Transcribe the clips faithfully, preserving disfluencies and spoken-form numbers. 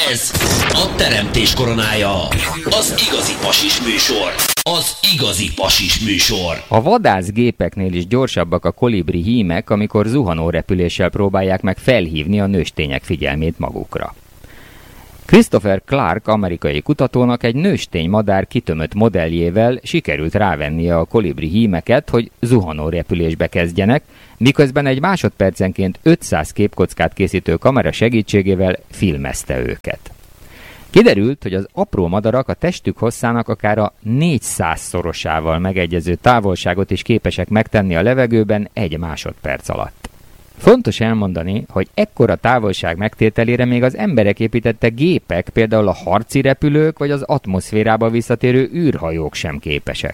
Ez a teremtés koronája. Az igazi pasis műsor. Az igazi pasis műsor. A vadászgépeknél is gyorsabbak a kolibri hímek, amikor zuhanó repüléssel próbálják meg felhívni a nőstények figyelmét magukra. Christopher Clark amerikai kutatónak egy nőstény madár kitömött modelljével sikerült rávennie a kolibri hímeket, hogy zuhanó repülésbe kezdjenek, miközben egy másodpercenként ötszáz képkockát készítő kamera segítségével filmezte őket. Kiderült, hogy az apró madarak a testük hosszának akár a négyszázszorosával megegyező távolságot is képesek megtenni a levegőben egy másodperc alatt. Fontos elmondani, hogy ekkora távolság megtételére még az emberek építette gépek, például a harci repülők vagy az atmoszférába visszatérő űrhajók sem képesek.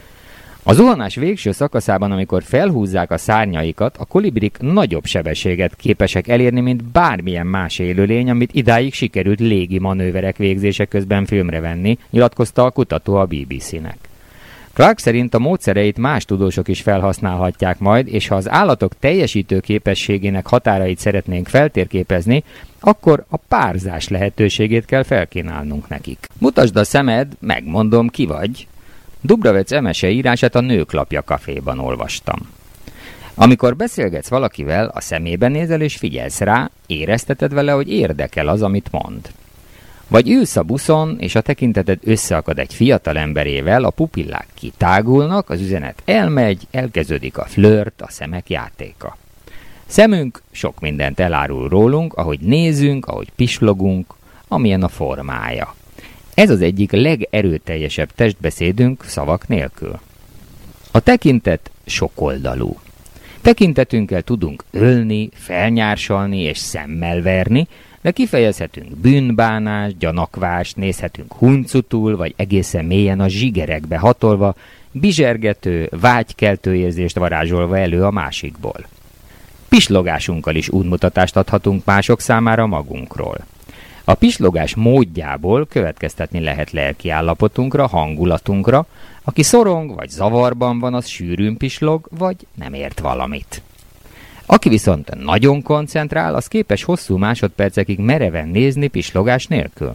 A zuhanás végső szakaszában, amikor felhúzzák a szárnyaikat, a kolibrik nagyobb sebességet képesek elérni, mint bármilyen más élőlény, amit idáig sikerült légi manőverek végzése közben filmre venni, nyilatkozta a kutató a bé bé cé-nek. Clark szerint a módszereit más tudósok is felhasználhatják majd, és ha az állatok teljesítő képességének határait szeretnénk feltérképezni, akkor a párzás lehetőségét kell felkínálnunk nekik. Mutasd a szemed, megmondom, ki vagy. Dubravec Emese írását a Nőklapja kaféban olvastam. Amikor beszélgetsz valakivel, a szemébe nézel és figyelsz rá, érezteted vele, hogy érdekel az, amit mond. Vagy ülsz a buszon, és a tekinteted összeakad egy fiatal emberével, a pupillák kitágulnak, az üzenet elmegy, elkezdődik a flört, a szemek játéka. Szemünk sok mindent elárul rólunk, ahogy nézünk, ahogy pislogunk, amilyen a formája. Ez az egyik legerőteljesebb testbeszédünk szavak nélkül. A tekintet sokoldalú. Tekintetünkkel tudunk ölni, felnyársalni és szemmel verni, de kifejezhetünk bűnbánást, gyanakvást, nézhetünk huncutul, vagy egészen mélyen a zsigerekbe hatolva, bizsergető, vágykeltő érzést varázsolva elő a másikból. Pislogásunkkal is útmutatást adhatunk mások számára magunkról. A pislogás módjából következtetni lehet lelkiállapotunkra, hangulatunkra, aki szorong vagy zavarban van, az sűrűn pislog, vagy nem ért valamit. Aki viszont nagyon koncentrál, az képes hosszú másodpercekig mereven nézni pislogás nélkül.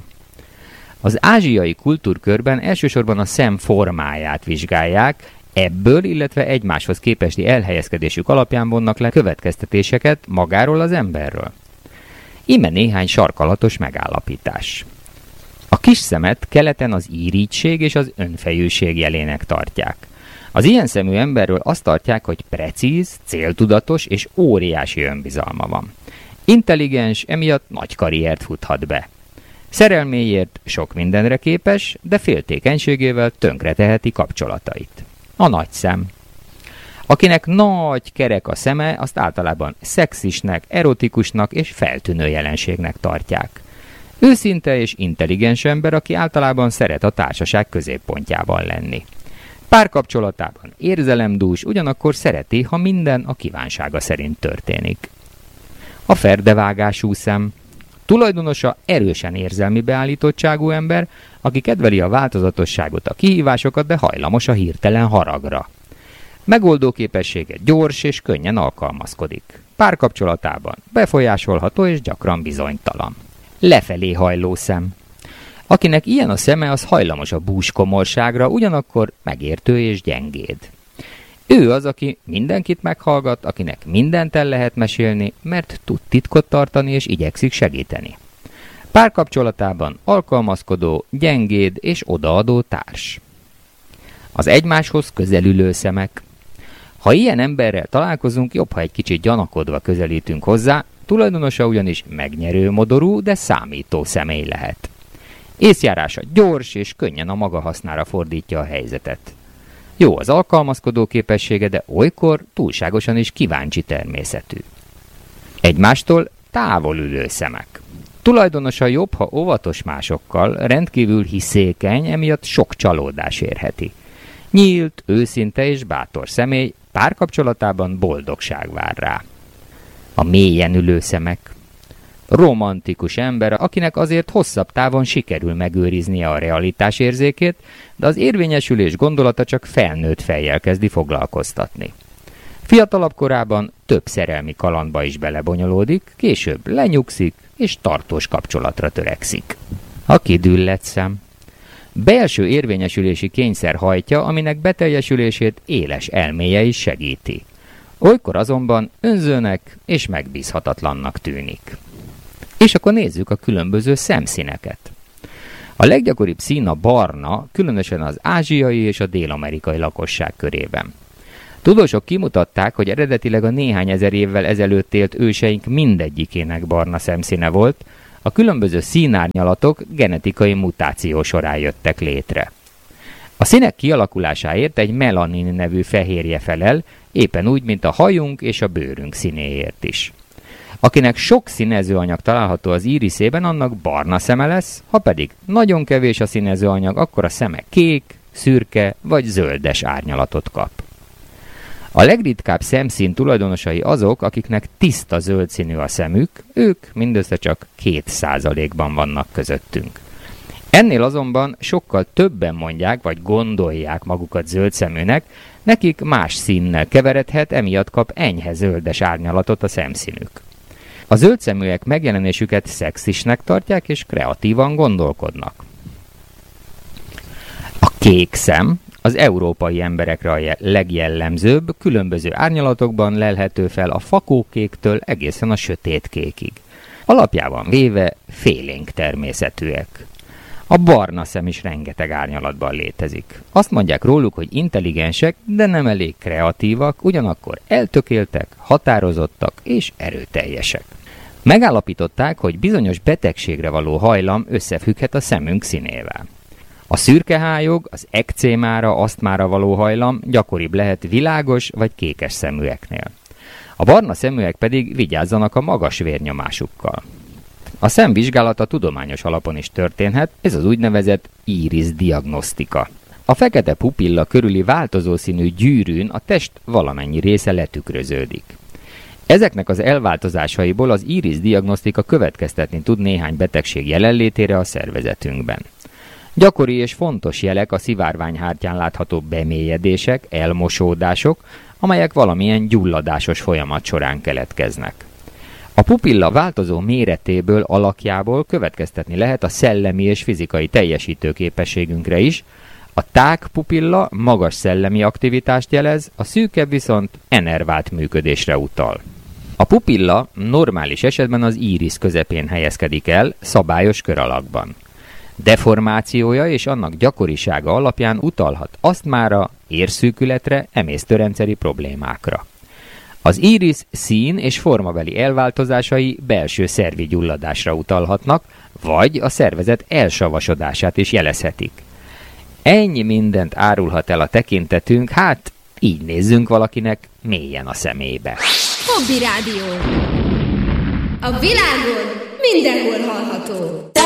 Az ázsiai kultúrkörben elsősorban a szem formáját vizsgálják, ebből, illetve egymáshoz képesti elhelyezkedésük alapján vonnak le következtetéseket magáról az emberről. Íme néhány sarkalatos megállapítás. A kis szemet keleten az írigység és az önfejűség jelének tartják. Az ilyen szemű emberről azt tartják, hogy precíz, céltudatos és óriási önbizalma van. Intelligens, emiatt nagy karriert futhat be. Szerelméért sok mindenre képes, de féltékenységével tönkreteheti kapcsolatait. A nagy szem. Akinek nagy, kerek a szeme, azt általában szexisnek, erotikusnak és feltűnő jelenségnek tartják. Őszinte és intelligens ember, aki általában szeret a társaság középpontjában lenni. Párkapcsolatában érzelemdús, ugyanakkor szereti, ha minden a kívánsága szerint történik. A ferdevágású szem. Tulajdonosa erősen érzelmi beállítottságú ember, aki kedveli a változatosságot, a kihívásokat, de hajlamos a hirtelen haragra. Megoldó képessége gyors és könnyen alkalmazkodik. Párkapcsolatában befolyásolható és gyakran bizonytalan. Lefelé hajló szem. Akinek ilyen a szeme, az hajlamos a búskomorságra, ugyanakkor megértő és gyengéd. Ő az, aki mindenkit meghallgat, akinek mindent el lehet mesélni, mert tud titkot tartani és igyekszik segíteni. Párkapcsolatában alkalmazkodó, gyengéd és odaadó társ. Az egymáshoz közelülő szemek. Ha ilyen emberrel találkozunk, jobb, ha egy kicsit gyanakodva közelítünk hozzá, tulajdonosa ugyanis megnyerő modorú, de számító személy lehet. Észjárása gyors és könnyen a maga hasznára fordítja a helyzetet. Jó az alkalmazkodó képessége, de olykor túlságosan is kíváncsi természetű. Egymástól távol ülő szemek. Tulajdonosa jobb, ha óvatos másokkal, rendkívül hiszékeny, emiatt sok csalódás érheti. Nyílt, őszinte és bátor személy, párkapcsolatában boldogság vár rá. A mélyen ülő szemek. Romantikus ember, akinek azért hosszabb távon sikerül megőriznie a realitás érzékét, de az érvényesülés gondolata csak felnőtt fejjel kezdi foglalkoztatni. Fiatalabb korában több szerelmi kalandba is belebonyolódik, később lenyugszik és tartós kapcsolatra törekszik. A kidüllett szem. Belső érvényesülési kényszer hajtja, aminek beteljesülését éles elméje is segíti. Olykor azonban önzőnek és megbízhatatlannak tűnik. És akkor nézzük a különböző szemszíneket. A leggyakoribb szín a barna, különösen az ázsiai és a dél-amerikai lakosság körében. Tudósok kimutatták, hogy eredetileg a néhány ezer évvel ezelőtt élt őseink mindegyikének barna szemszíne volt, a különböző színárnyalatok genetikai mutáció során jöttek létre. A színek kialakulásáért egy melanin nevű fehérje felel, éppen úgy, mint a hajunk és a bőrünk színéért is. Akinek sok színezőanyag található az íriszében, annak barna szeme lesz, ha pedig nagyon kevés a színezőanyag, akkor a szeme kék, szürke vagy zöldes árnyalatot kap. A legritkább szemszín tulajdonosai azok, akiknek tiszta zöld színű a szemük, ők mindössze csak két százalékban vannak közöttünk. Ennél azonban sokkal többen mondják, vagy gondolják magukat zöldszeműnek, nekik más színnel keveredhet, emiatt kap enyhe zöldes árnyalatot a szemszínük. A zöldszeműek megjelenésüket szexisnek tartják, és kreatívan gondolkodnak. A kék szem az európai emberekre a legjellemzőbb, különböző árnyalatokban lelhető fel a fakókéktől egészen a sötétkékig. Alapjában véve félénk természetűek. A barna szem is rengeteg árnyalatban létezik. Azt mondják róluk, hogy intelligensek, de nem elég kreatívak, ugyanakkor eltökéltek, határozottak és erőteljesek. Megállapították, hogy bizonyos betegségre való hajlam összefügghet a szemünk színével. A szürkehályog, az ekcémára, asztmára való hajlam gyakoribb lehet világos vagy kékes szeműeknél. A barna szeműek pedig vigyázzanak a magas vérnyomásukkal. A szem vizsgálata tudományos alapon is történhet, ez az úgynevezett íris diagnosztika. A fekete pupilla körüli változó színű gyűrűn a test valamennyi része letükröződik. Ezeknek az elváltozásaiból az íris diagnosztika következtetni tud néhány betegség jelenlétére a szervezetünkben. Gyakori és fontos jelek a szivárványhártyán látható bemélyedések, elmosódások, amelyek valamilyen gyulladásos folyamat során keletkeznek. A pupilla változó méretéből, alakjából következtetni lehet a szellemi és fizikai teljesítőképességünkre is. A tág pupilla magas szellemi aktivitást jelez, a szűkebb viszont enervált működésre utal. A pupilla normális esetben az íris közepén helyezkedik el, szabályos kör alakban. Deformációja és annak gyakorisága alapján utalhat asztmára, érszűkületre, emésztőrendszeri problémákra. Az íris szín és formabeli elváltozásai belső szervi gyulladásra utalhatnak, vagy a szervezet elsavasodását is jelezhetik. Ennyi mindent árulhat el a tekintetünk, hát így nézzünk valakinek mélyen a szemébe. Hobby Rádió. A világon mindenhol hallható.